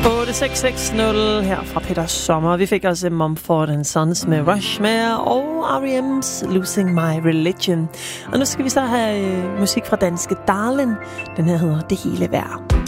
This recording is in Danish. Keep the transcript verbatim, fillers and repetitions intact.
otte seks seks nul her fra Peter Sommer. Vi fik også Mumford and Sons med Rushmare og R E M's Losing My Religion. Og nu skal vi så have øh, musik fra danske Darlin. Den her hedder Det Hele Værd.